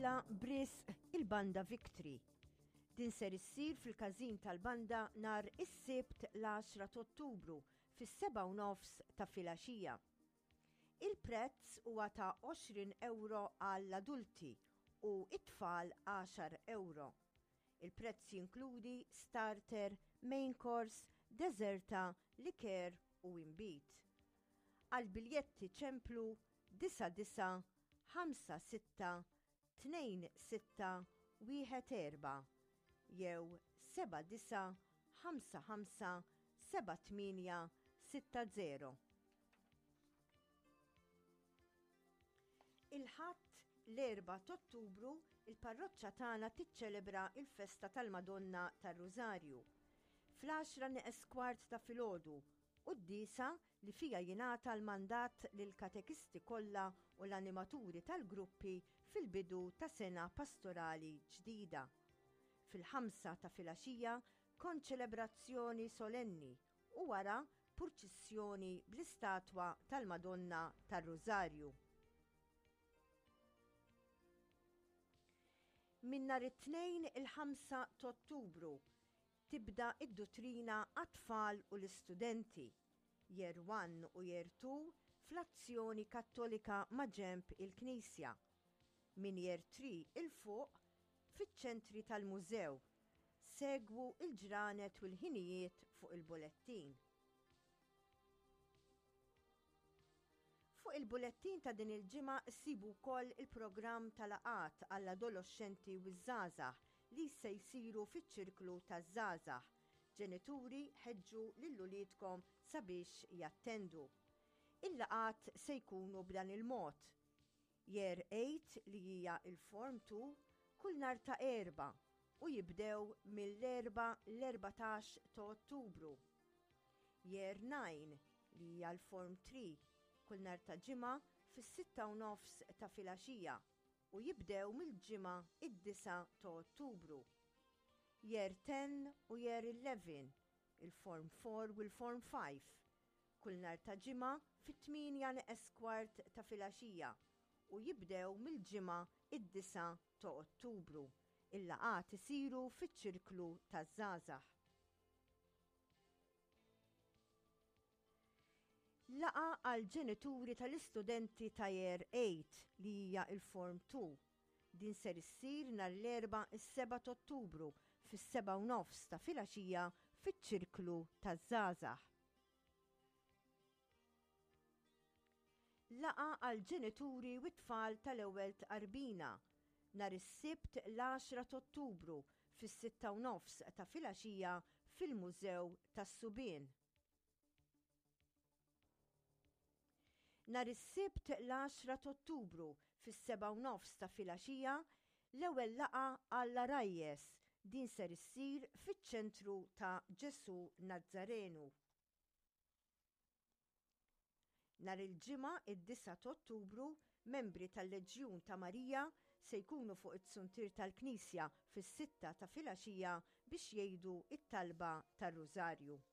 titla b'risq il-Banda Victory. Din ser issir fil-każin tal-banda nhar is-Sibt l-10 ta' Ottubru fis-7:30 ta' filgħaxija. Il-prezz huwa ta' €20 għall-adulti u it-tfal €10. Il-prezz jinkludi starter, main course, deserta, liker u imbit. Għal-biljetti ċemplu 99 56 26 14 jew 79 55 78 60. Il-ħadd l-4 ta' Ottubru il-parroċċa tagħna tiċċelebra il-festa tal-Madonna tar-Rużarju. Fl-10:15 ta' filgħodu qudiesa li fiha jingħata l-mandat lill-katekisti kollha u l-animaturi tal-gruppi fil-bidu ta' sena pastorali ġdida. Fil-5 ta' filgħaxija konċelebrazzjoni solenni u wara purċissjoni bl-istatwa tal-Madonna tar-Rużarju. Min nhar it-Tnejn il-5 ta' Ottubru tibda id-dottrina għat-tfal u l-istudenti Year 1 u Year 2 fl-Azzjoni Kattolika ma' ġenb il-Knisja. Min Year 3 il-fuq fiċ-ċentri tal-mużew. Segwu il-ġranet u l-ħinijiet fuq il-bulettin. Fuq il-bulettin ta' din il-ġimgħa ssibu wkoll il-programm tal-laqgħat għall-adolescenti u żgħażagħ li se jsiru fiċ-ċirklu taż-żgħażagħ. Ġenituri ħeġġu lil uliedkom sabiex jattendu. Il-laqgħat se jkunu b'dan il-mod. Year 8 li hija il-Form 2 kull nhar ta' Erba' u jibdew mill-4 l-14 ta' Ottubru. Year 9 li hija l-Form 3 kull nhar ta' ġimgħa fis-6:30 ta' filgħaxija u jibdew mill-ġimgħa id-9 ta' Ottubru. Year 10 u Year 11, il-Form 4 u l-Form 5, kull nhar ta' ġimgħa fit-8:15 ta' filgħaxija u jibdew mill-ġimgħa id-9 ta' Ottubru. Il-laqgħat isiru fiċ-ċirklu taż-żgħażagħ. Laqa għal ġenituri tal-istudenti ta' Year 8 li hija il-Form 2. Din ser issir nhar l-4 is-7 ta' Ottubru fis-7:30 ta' filgħaxija fiċ-ċirklu taż-żgħażagħ. Laqa għal ġenituri u t-tfal tal-ewwel tqarbina nhar is-Sibt l-10 ta' Ottubru fis-6:30 ta' filgħaxija fil-Mużew tas-Subien. Nhar is-Sibt l-10 ta' Ottubru fis-7:30 ta' filgħaxija l-ewwel laqa għall-Arajjes din ser issir fiċ-ċentru ta' Ġesu Nazzarenu. Nhar il-ġimgħa id-9 ta' Ottubru membri tal-Leġjun ta' Marija se jkunu fuq it-suntir tal-Knisja fis-6 ta' filgħaxija biex jgħidu it-talba tar-Rużarju.